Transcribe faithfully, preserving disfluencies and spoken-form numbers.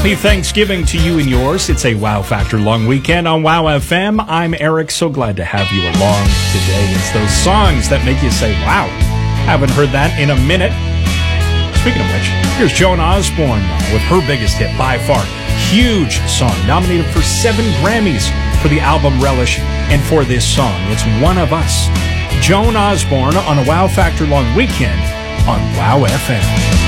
Happy Thanksgiving to you and yours. It's a Wow Factor long weekend on Wow F M. I'm Eric. So glad to have you along today. It's those songs that make you say, wow, haven't heard that in a minute. Speaking of which, here's Joan Osborne with her biggest hit by far. Huge song, nominated for seven Grammys for the album Relish and for this song. It's One of Us. Joan Osborne on a Wow Factor long weekend on Wow F M.